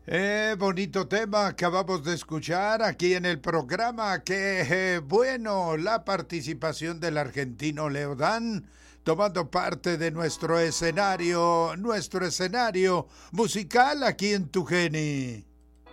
Bonito tema acabamos de escuchar aquí en el programa. Qué bueno la participación del argentino Leodán tomando parte de nuestro escenario musical aquí en Tu Geni.